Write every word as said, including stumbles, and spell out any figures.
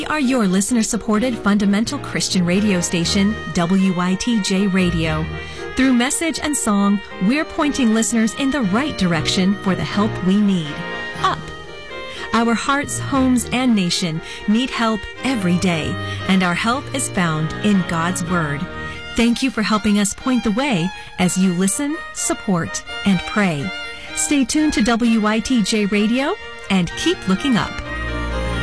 We are your listener-supported fundamental Christian radio station, W Y T J Radio. Through message and song, we're pointing listeners in the right direction for the help we need. Up. Our hearts, homes, and nation need help every day, and our help is found in God's Word. Thank you for helping us point the way as you listen, support, and pray. Stay tuned to W Y T J Radio and keep looking up.